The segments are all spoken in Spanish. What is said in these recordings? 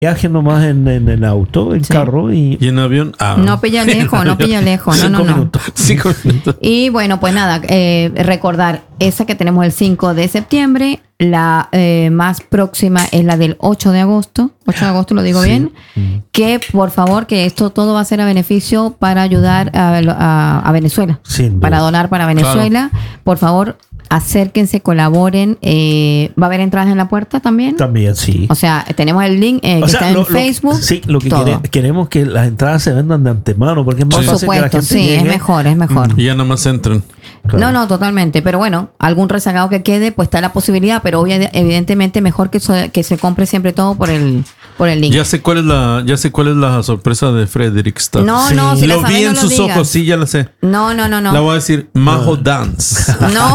Viaje nomás en el auto, en carro y en avión. No pilla lejos. No. 5 minutos. 5 minutos. Y bueno, pues nada, recordar esa que tenemos el 5 de septiembre. La más próxima es la del 8 de agosto. 8 de agosto, lo digo bien. Que por favor, que esto todo va a ser a beneficio para ayudar a Venezuela. Para donar para Venezuela. Claro. Por favor, acérquense, colaboren. ¿Va a haber entradas en la puerta también? También, sí. O sea, tenemos el link que está en Facebook. Sí, lo que queremos que las entradas se vendan de antemano, porque es más fácil que la gente llegue. Es mejor. Y ya nada más entren. Claro. No, totalmente. Pero bueno, algún rezagado que quede, pues está la posibilidad, pero evidentemente mejor que se compre siempre todo por el link. Ya sé cuál es la sorpresa de Frederick. No, si lo vi en sus ojos, sí, ya la sé. No. La voy a decir Majo Dance. No.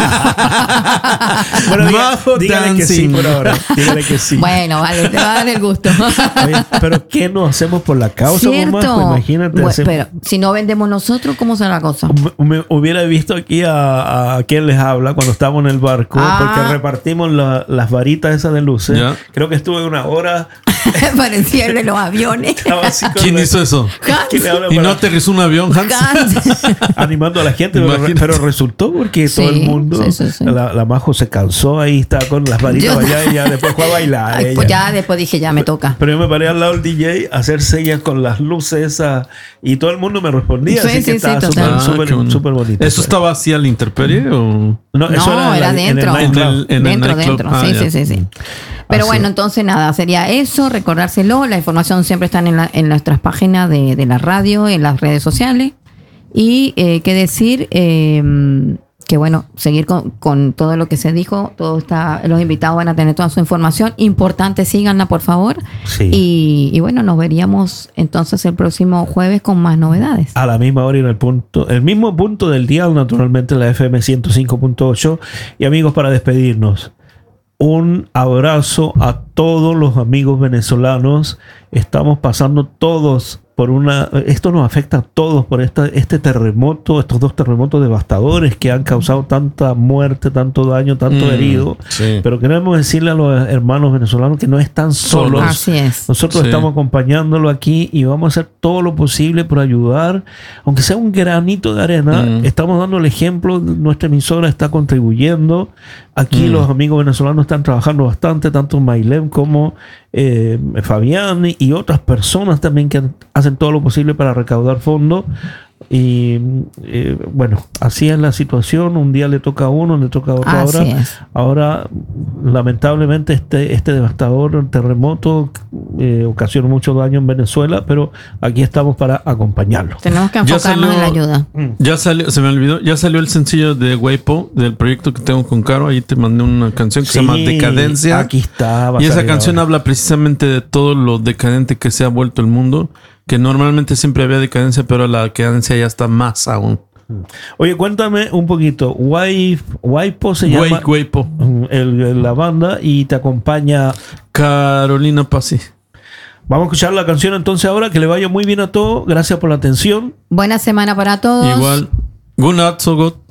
Bueno, dígale que sí por ahora. Dígale que sí. Bueno, vale, te va a dar el gusto. Oye, pero ¿qué no hacemos por la causa, mamá? Pues imagínate. Bueno, pero si no vendemos nosotros, ¿cómo será la cosa? Me hubiera visto aquí a quien les habla cuando estábamos en el barco, porque repartimos las varitas esas de luces. ¿Ya? Creo que estuve 1 hora. Parecía de los aviones. ¿Quién hizo eso? ¿Y no aterrizó un avión, Hans? Animando a la gente, pero resultó porque todo el mundo, la Majo se cansó ahí, estaba con las varitas allá y ya después fue a bailar. Pues ya después dije, ya me toca. Pero yo me paré al lado del DJ a hacer señas con las luces esas y todo el mundo me respondía, así que estaba súper bonito. ¿Eso estaba así a la intemperie o...? No, eso era dentro. Dentro. Sí. Pero bueno, entonces nada, sería eso, recordárselo. La información siempre está en nuestras páginas de la radio, en las redes sociales. Y qué decir, que bueno, seguir con todo lo que se dijo. Los invitados van a tener toda su información. Importante, síganla, por favor. Sí. Y bueno, nos veríamos entonces el próximo jueves con más novedades. A la misma hora y el mismo punto del día, naturalmente, la FM 105.8. Y amigos, para despedirnos, un abrazo a todos los amigos venezolanos. Estamos pasando todos por esto nos afecta a todos por este terremoto, estos 2 terremotos devastadores que han causado tanta muerte, tanto daño, tanto herido. Sí. Pero queremos decirle a los hermanos venezolanos que no están solos. Así es. Nosotros estamos acompañándolo aquí y vamos a hacer todo lo posible por ayudar, aunque sea un granito de arena. Estamos dando el ejemplo, nuestra emisora está contribuyendo. Aquí los amigos venezolanos están trabajando bastante, tanto Maylem como Fabián y otras personas también que hacen todo lo posible para recaudar fondos. Y bueno, así es la situación. Un día le toca a uno, le toca a otro. Ahora lamentablemente este devastador terremoto ocasionó mucho daño en Venezuela, pero aquí estamos para acompañarlo. Tenemos que enfocarnos en la ayuda. Ya salió, se me olvidó, ya salió el sencillo de Weipo, del proyecto que tengo con Caro. Ahí te mandé una canción que se llama Decadencia. Aquí está. Y esa canción habla precisamente de todo lo decadente que se ha vuelto el mundo, que normalmente siempre había decadencia, pero la decadencia ya está más aún. Oye, cuéntame un poquito. Weipo se llama Weipo. La banda, y te acompaña Carolina Pazzi. Vamos a escuchar la canción entonces ahora. Que le vaya muy bien a todos. Gracias por la atención. Buena semana para todos. Igual. Good night, so good.